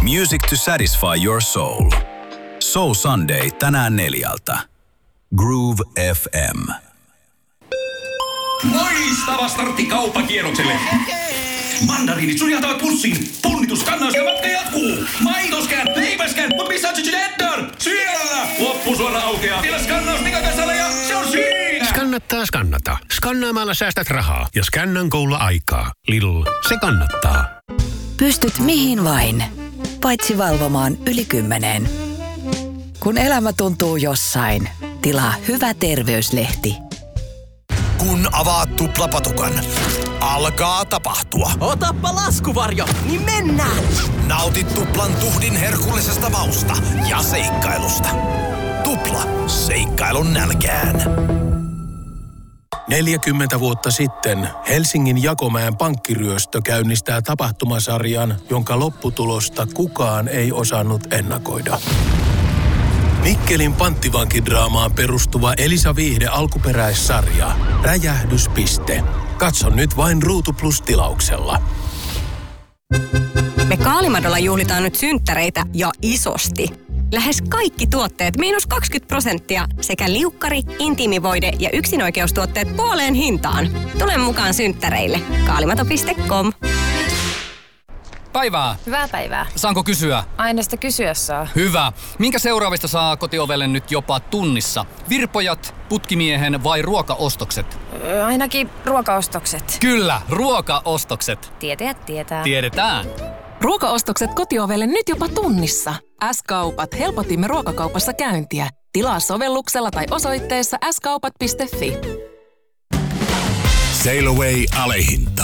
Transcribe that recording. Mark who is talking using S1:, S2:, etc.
S1: Music to satisfy your soul. Soul Sunday tänään 4. Groove FM.
S2: Loistava startti kauppakierrokselle. Mandariinit suljautavat pussiin. Punnitus, kannaus ja matka jatkuu. Maitoskään, leipäskään, mutta missä on Cheddar? Siellä! Loppusuora aukeaa. Vielä skannaus Nikakasalle ja se on siinä!
S3: Skannata. Skannaamalla säästät rahaa ja skännan koululla aikaa. Lidl, se kannattaa.
S4: Pystyt mihin vain, paitsi valvomaan yli 10. Kun elämä tuntuu jossain, tilaa Hyvä terveyslehti.
S5: Kun avaat tuplapatukan, alkaa tapahtua.
S6: Otappa laskuvarjo, niin mennään!
S5: Nautit tuplan tuhdin herkullisesta mausta ja seikkailusta. Tupla, seikkailun nälkään.
S3: 40 vuotta sitten Helsingin Jakomäen pankkiryöstö käynnistää tapahtumasarjan, jonka lopputulosta kukaan ei osannut ennakoida. Mikkelin panttivankidraamaan perustuva Elisa Viihde alkuperäissarja Räjähdyspiste. Katso nyt vain Ruutu Plus -tilauksella.
S7: Me Kaalimadolla juhlitaan nyt synttäreitä ja isosti. Lähes kaikki tuotteet -20% sekä liukkari, intiimivoide ja yksinoikeustuotteet puoleen hintaan. Tule mukaan synttäreille. Kaalimato.com.
S8: Päivää.
S9: Hyvää päivää.
S8: Saanko kysyä?
S9: Aina sitä kysyä saa.
S8: Hyvä. Minkä seuraavista saa kotiovelle nyt jopa tunnissa? Virpojat, putkimiehen vai ruokaostokset?
S9: Ainakin ruokaostokset.
S8: Kyllä, ruokaostokset.
S9: Tietäjät tietää.
S8: Tiedetään.
S10: Ruokaostokset kotiovelle nyt jopa tunnissa. S-kaupat, helpotimme ruokakaupassa käyntiä. Tilaa sovelluksella tai osoitteessa skaupat.fi.
S11: Sail Away -alehinta.